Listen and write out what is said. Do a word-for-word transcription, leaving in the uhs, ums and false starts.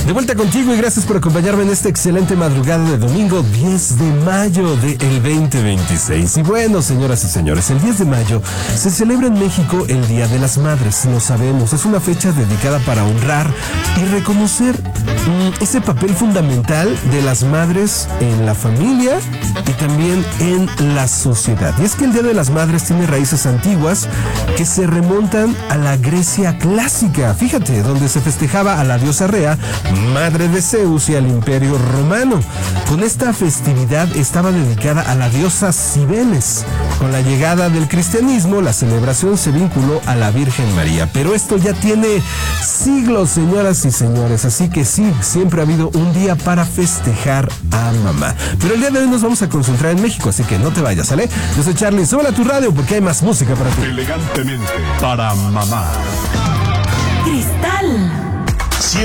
De vuelta contigo y gracias por acompañarme en esta excelente madrugada de domingo diez de mayo del veinte veintiséis. Y bueno, señoras y señores, el diez de mayo se celebra en México el Día de las Madres, lo sabemos. Es una fecha dedicada para honrar y reconocer mmm, ese papel fundamental de las madres en la familia y también en la sociedad. Y es que el Día de las Madres tiene raíces antiguas que se remontan a la Grecia clásica, fíjate, donde se festejaba a la diosa Rea, madre de Zeus, y al Imperio Romano. Con esta festividad estaba dedicada a la diosa Cibeles. Con la llegada del cristianismo, la celebración se vinculó a la Virgen María. Pero esto ya tiene siglos, señoras y señores, así que sí, siempre ha habido un día para festejar a mamá. Pero el día de hoy nos vamos a concentrar en México, así que no te vayas, ¿sale? Yo soy Charlie, súbela a tu radio porque hay más música para ti. Elegantemente para mamá. Cristal